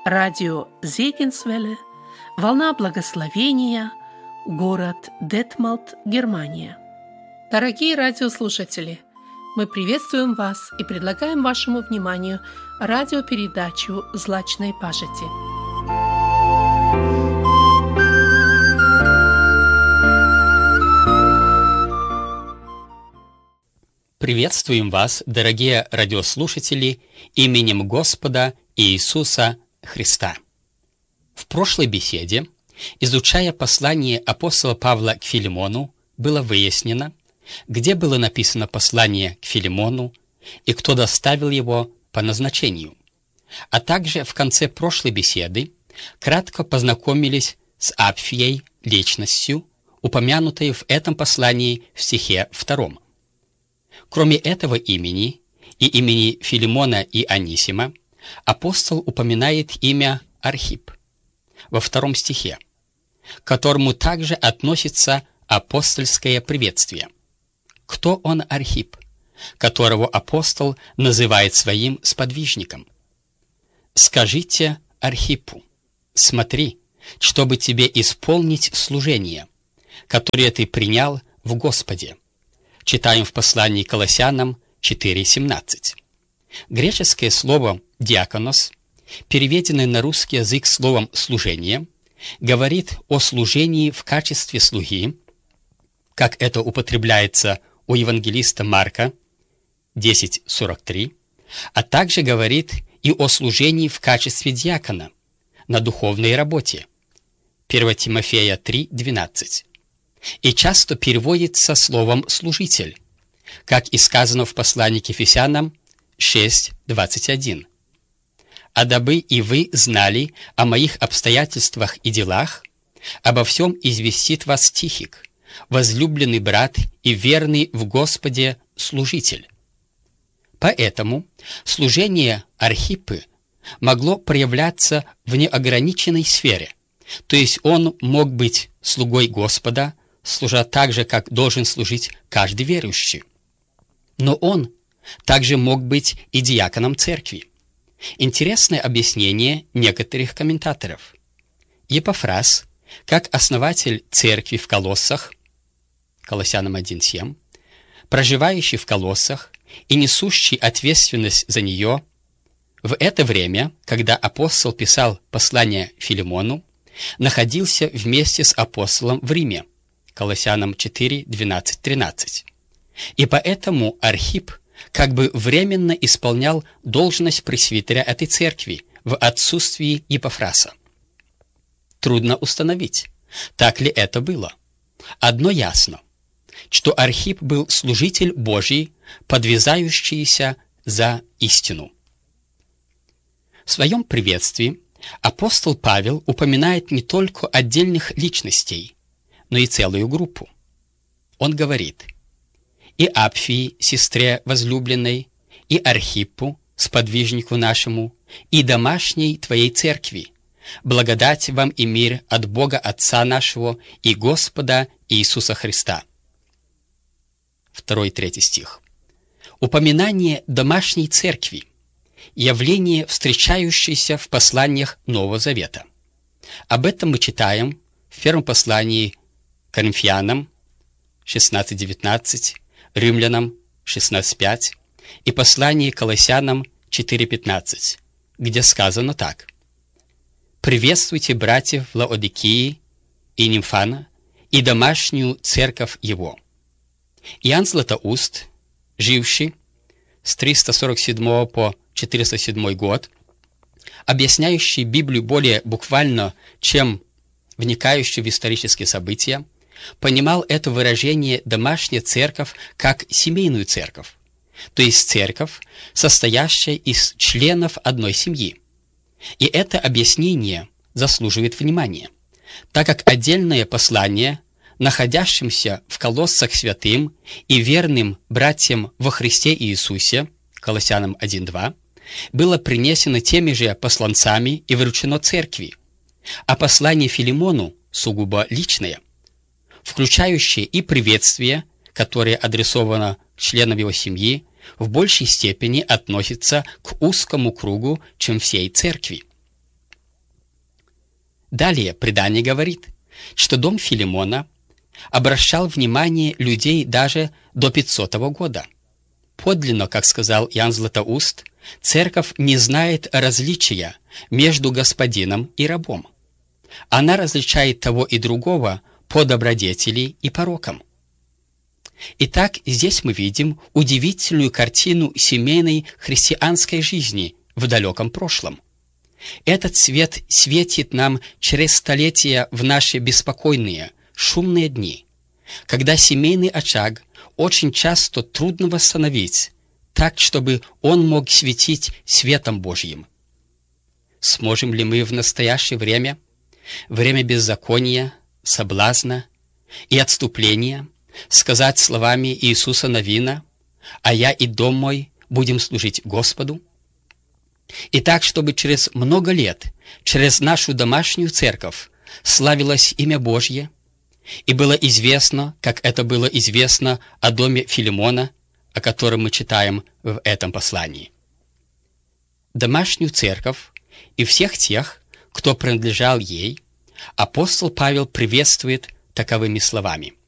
Радио Зегенсвелле, волна благословения, город Детмалт, Германия. Дорогие радиослушатели, мы приветствуем вас и предлагаем вашему вниманию радиопередачу «Злачной пажити». Приветствуем вас, дорогие радиослушатели, именем Господа Иисуса Христа. В прошлой беседе, изучая послание апостола Павла к Филимону, было выяснено, где было написано послание к Филимону и кто доставил его по назначению. А также в конце прошлой беседы кратко познакомились с Апфией, личностью, упомянутой в этом послании в стихе 2. Кроме этого имени и имени Филимона и Анисима, апостол упоминает имя Архип во 2 стихе, к которому также относится апостольское приветствие. Кто он, Архип, которого апостол называет своим сподвижником? «Скажите Архипу, смотри, чтобы тебе исполнить служение, которое ты принял в Господе». Читаем в послании к Колоссянам 4:17. Греческое слово «диаконос», переведенное на русский язык словом «служение», говорит о служении в качестве слуги, как это употребляется у евангелиста Марка 10:43, а также говорит и о служении в качестве диакона на духовной работе 1 Тимофея 3:12. И часто переводится словом «служитель», как и сказано в послании к Ефесянам 6:21. «А дабы и вы знали о моих обстоятельствах и делах, обо всем известит вас Тихик, возлюбленный брат и верный в Господе служитель». Поэтому служение Архипы могло проявляться в неограниченной сфере, то есть он мог быть слугой Господа, служа так же, как должен служить каждый верующий. Но он также мог быть и диаконом церкви. Интересное объяснение некоторых комментаторов. Епафрас, как основатель церкви в Колоссах, Колоссянам 1:7, проживающий в Колоссах и несущий ответственность за нее, в это время, когда апостол писал послание Филимону, находился вместе с апостолом в Риме, Колоссянам 4:12-13. И поэтому Архип как бы временно исполнял должность пресвитера этой церкви в отсутствии Епафраса. Трудно установить, так ли это было. Одно ясно, что Архип был служитель Божий, подвязающийся за истину. В своем приветствии апостол Павел упоминает не только отдельных личностей, но и целую группу. Он говорит: «И Апфии, сестре возлюбленной, и Архиппу, сподвижнику нашему, и домашней твоей церкви, благодать вам и мир от Бога Отца нашего и Господа Иисуса Христа». 2-3 стих. Упоминание домашней церкви – явление, встречающееся в посланиях Нового Завета. Об этом мы читаем в первом послании Коринфянам 16:19, Римлянам 16:5 и послании Колоссянам 4:15, где сказано так: «Приветствуйте братьев Лаодикии и Нимфана и домашнюю церковь его». Иоанн Златоуст, живший с 347 по 407 год, объясняющий Библию более буквально, чем вникающий в исторические события, понимал это выражение «домашняя церковь» как семейную церковь, то есть церковь, состоящая из членов одной семьи. И это объяснение заслуживает внимания, так как отдельное послание, находящимся в Колоссах святым и верным братьям во Христе Иисусе, Колоссянам 1:2, было принесено теми же посланцами и вручено церкви, а послание Филимону сугубо личное, включающее и приветствие, которое адресовано членам его семьи, в большей степени относится к узкому кругу, чем всей церкви. Далее предание говорит, что дом Филимона обращал внимание людей даже до 500 года. Подлинно, как сказал Иоанн Златоуст, церковь не знает различия между господином и рабом. Она различает того и другого по добродетели и порокам. Итак, здесь мы видим удивительную картину семейной христианской жизни в далеком прошлом. Этот свет светит нам через столетия в наши беспокойные, шумные дни, когда семейный очаг очень часто трудно восстановить, так, чтобы он мог светить светом Божьим. Сможем ли мы в настоящее время, время беззакония, соблазна и отступления, сказать словами Иисуса Навина: «А я и дом мой будем служить Господу»? И так, чтобы через много лет, через нашу домашнюю церковь славилось имя Божье, и было известно, как это было известно о доме Филимона, о котором мы читаем в этом послании. Домашнюю церковь и всех тех, кто принадлежал ей, апостол Павел приветствует таковыми словами: